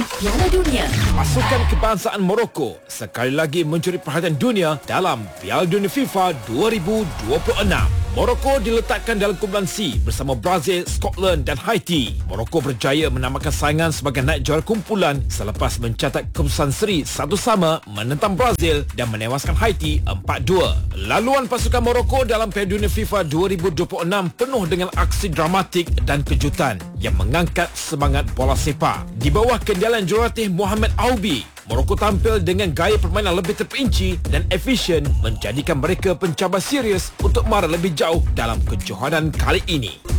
Piala Dunia. Pasukan kebangsaan Morocco sekali lagi mencuri perhatian dunia dalam Piala Dunia FIFA 2026. Morocco diletakkan dalam kumpulan C bersama Brazil, Scotland dan Haiti. Morocco berjaya menamakan saingan sebagai naik juara kumpulan selepas mencatat keputusan seri 1-1 menentang Brazil dan menewaskan Haiti 4-2. Laluan pasukan Morocco dalam Piala Dunia FIFA 2026 penuh dengan aksi dramatik dan kejutan yang mengangkat semangat bola sepak. Di bawah kendalian jurulatih Mohamed Aoubi, Morocco tampil dengan gaya permainan lebih terperinci dan efisien, menjadikan mereka pencabar serius untuk mara lebih jauh dalam kejohanan kali ini.